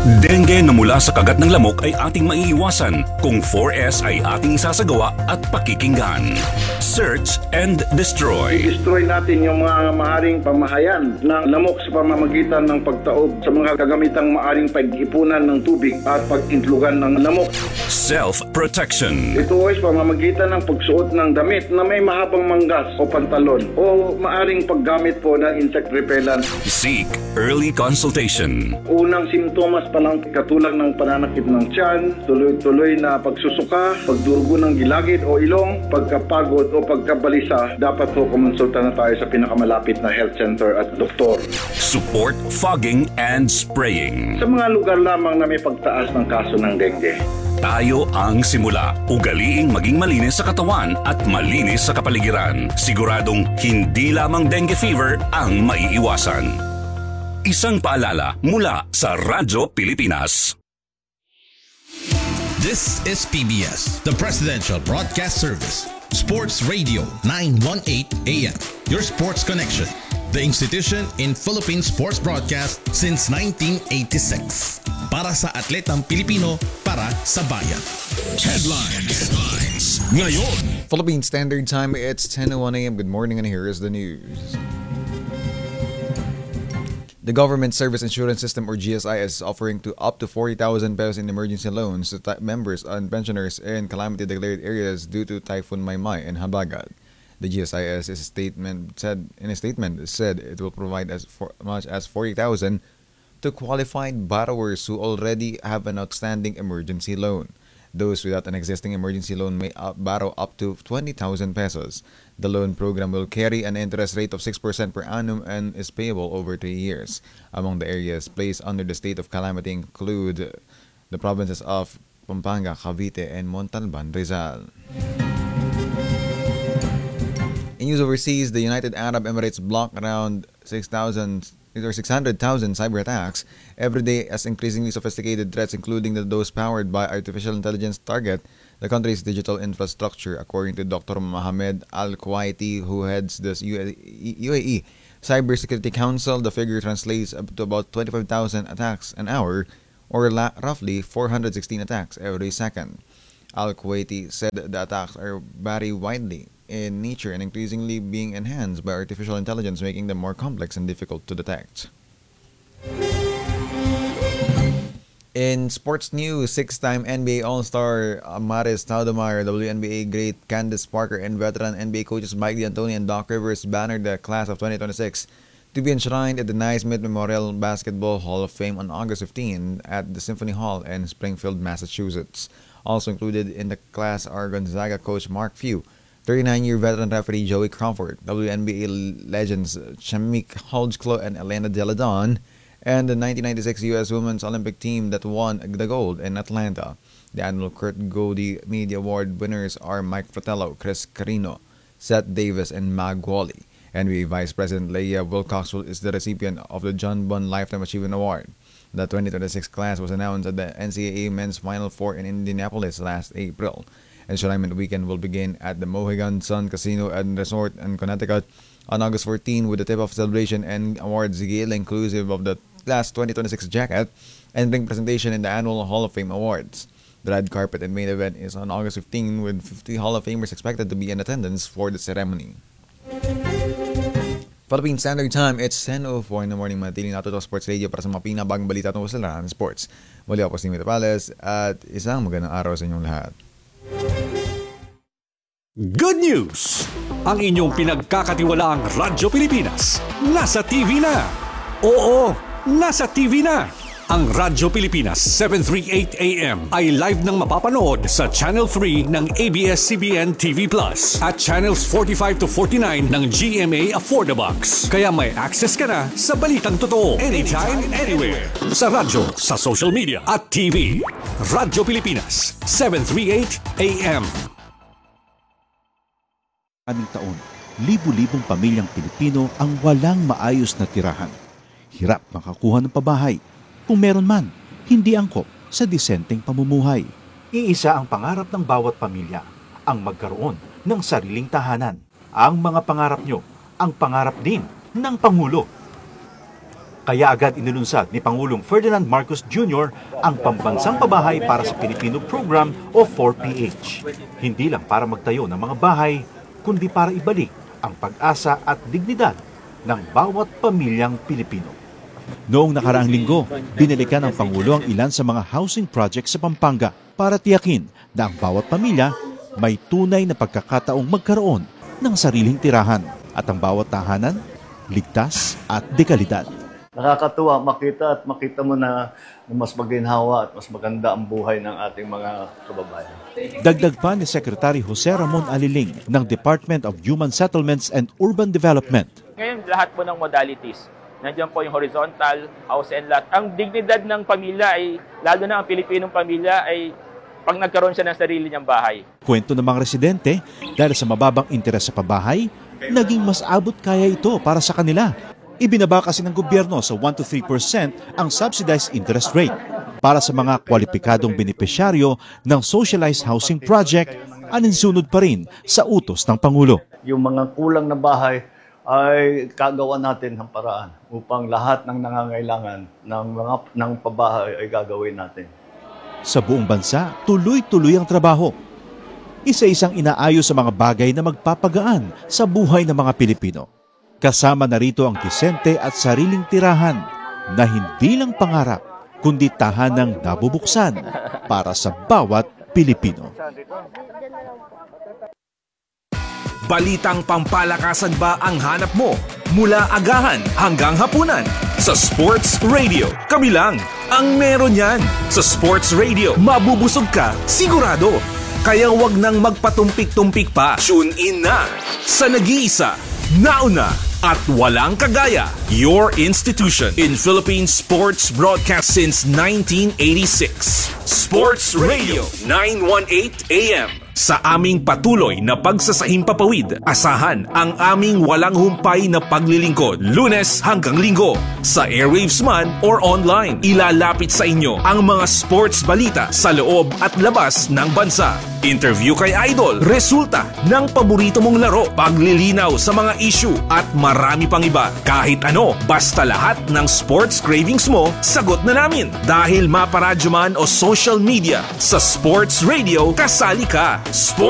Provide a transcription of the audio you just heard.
Dengue na mula sa kagat ng lamok ay ating maiiwasan kung 4S ay ating isasagawa at pakikinggan. Search and destroy. Destroy natin yung mga maaring pamahayan ng lamok sa pamamagitan ng pagtaob sa mga kagamitang maaring pag-ipunan ng tubig at pag-intlugan ng lamok. Self-protection. Ito ay sa pamamagitan ng pagsuot ng damit na may mahabang manggas o pantalon o maaring paggamit po ng insect repellent. Seek early consultation. Unang simptomas pa lang katulad ng pananakit ng tiyan, tuloy-tuloy na pagsusuka, pagdurugo ng gilagid o ilong, pagkapagod o pagkabalisa, dapat po kumonsulta na tayo sa pinakamalapit na health center at doktor. Support fogging and spraying. Sa mga lugar lamang na may pagtaas ng kaso ng dengue. Tayo ang simula. Ugaliing maging malinis sa katawan at malinis sa kapaligiran. Siguradong hindi lamang dengue fever ang maiiwasan. Isang paalala mula sa Radyo Pilipinas. This is PBS, the Presidential Broadcast Service. Sports Radio 918 AM. Your sports connection. The institution in Philippine sports broadcast since 1986. Para sa atletang Pilipino, para sa bayan. Headlines. Ngayon. Philippine Standard Time, it's 10:01 AM. Good morning and here is the news. The Government Service Insurance System or GSI is offering to up to 40,000 pesos in emergency loans to members and pensioners in calamity-declared areas due to Typhoon Maymay and Habagat. The GSIS said it will provide as much as 40,000 to qualified borrowers who already have an outstanding emergency loan. Those without an existing emergency loan may borrow up to 20,000 pesos. The loan program will carry an interest rate of 6% per annum and is payable over 3 years. Among the areas placed under the state of calamity include the provinces of Pampanga, Cavite, and Montalban, Rizal. In news overseas, the United Arab Emirates blocked around 600,000 cyber attacks every day as increasingly sophisticated threats, including those powered by artificial intelligence, target the country's digital infrastructure, according to Dr. Mohamed Al-Kuwaiti, who heads the UAE Cybersecurity Council. The figure translates to about 25,000 attacks an hour, or roughly 416 attacks every second. Al-Kuwaiti said the attacks are vary widely in nature and increasingly being enhanced by artificial intelligence, making them more complex and difficult to detect. In sports news, 6-time NBA All-Star Maris Stoudemire, WNBA great Candace Parker, and veteran NBA coaches Mike D'Antoni and Doc Rivers bannered the class of 2026 to be enshrined at the Naismith Memorial Basketball Hall of Fame on August 15 at the Symphony Hall in Springfield, Massachusetts. Also included in the class are Gonzaga coach Mark Few, 39-year veteran referee Joey Crawford, WNBA legends Shamik Holdsclaw and Elena Delle Donne, and the 1996 U.S. Women's Olympic team that won the gold in Atlanta. The annual Kurt Godey Media Award winners are Mike Fratello, Chris Carino, Seth Davis, and Mag Wally. NBA Vice President Leah Wilcox is the recipient of the John Bunn Lifetime Achievement Award. The 2026 class was announced at the NCAA Men's Final Four in Indianapolis last April. Enshrinement weekend will begin at the Mohegan Sun Casino and Resort in Connecticut on August 14 with the tip-off celebration and awards gala inclusive of the Class 2026 jacket and ring presentation in the annual Hall of Fame Awards. The red carpet and main event is on August 15 with 50 Hall of Famers expected to be in attendance for the ceremony. Philippine Standard Time, it's 10:04 in the morning. Manatiling nato sa Sports Radio para sa mga pinabagong balita tungkol sa larangan ng sports. Muli ako si Mito Pales at isang magandang araw sa inyong lahat. Good news! Ang inyong pinagkakatiwalaang Radyo Pilipinas nasa TV na. Oo, nasa TV na. Ang Radyo Pilipinas 738 AM ay live nang mapapanood sa Channel 3 ng ABS-CBN TV Plus at Channels 45 to 49 ng GMA Affordabox. Kaya may access ka na sa balitang totoo anytime, anywhere. Sa radyo, sa social media at TV. Radyo Pilipinas 738 AM. Aming taon, libu-libong pamilyang Pilipino ang walang maayos na tirahan. Hirap makakuha ng pabahay. Kung meron man, hindi angkop sa disenteng pamumuhay. Iisa ang pangarap ng bawat pamilya, ang magkaroon ng sariling tahanan. Ang mga pangarap nyo, ang pangarap din ng Pangulo. Kaya agad inilunsad ni Pangulong Ferdinand Marcos Jr. ang Pambansang Pabahay para sa Pilipino Program o 4PH. Hindi lang para magtayo ng mga bahay, kundi para ibalik ang pag-asa at dignidad ng bawat pamilyang Pilipino. Noong nakaraang linggo, binalikan ng Pangulo ang ilan sa mga housing projects sa Pampanga para tiyakin na ang bawat pamilya may tunay na pagkakataong magkaroon ng sariling tirahan at ang bawat tahanan ligtas at dekalidad. Nakakatuwa makita mo na mas maginhawa at mas maganda ang buhay ng ating mga kababayan. Dagdag pa ni Secretary Jose Ramon Aliling ng Department of Human Settlements and Urban Development. Ngayon, lahat po ng modalities, nandiyan po yung horizontal, house and lot. Ang dignidad ng pamilya ay, lalo na ang Pilipinong pamilya, ay pag nagkaroon siya ng sarili niyang bahay. Kwento ng mga residente, dahil sa mababang interes sa pabahay, naging mas abot kaya ito para sa kanila. Ibinaba kasi ng gobyerno sa 1 to 3% ang subsidized interest rate. Para sa mga kwalipikadong benepisyaryo ng socialized housing project, aninsunod pa rin sa utos ng Pangulo. Yung mga kulang na bahay ay kagawa natin ng paraan upang lahat ng nangangailangan ng pabahay ay gagawin natin. Sa buong bansa, tuloy-tuloy ang trabaho. Isa-isang inaayos sa mga bagay na magpapagaan sa buhay ng mga Pilipino. Kasama na rito ang disente at sariling tirahan na hindi lang pangarap, kundi tahanang nabubuksan para sa bawat Pilipino. Balitang pampalakasan ba ang hanap mo? Mula agahan hanggang hapunan. Sa Sports Radio, kami lang ang meron yan. Sa Sports Radio, mabubusog ka, sigurado. Kaya wag nang magpatumpik-tumpik pa. Tune in na sa nag-iisa, nauna at walang kagaya. Your institution in Philippine sports broadcast since 1986. Sports Radio 918 AM. Sa aming patuloy na pagsasahimpapawid, asahan ang aming walang humpay na paglilingkod, Lunes hanggang Linggo. Sa airwaves man or online, ilalapit sa inyo ang mga sports balita sa loob at labas ng bansa. Interview kay Idol, resulta ng paborito mong laro, paglilinaw sa mga issue at marami pang iba. Kahit ano, basta lahat ng sports cravings mo, sagot na namin. Dahil maparadyo man o social media, sa Sports Radio, kasali ka. Sports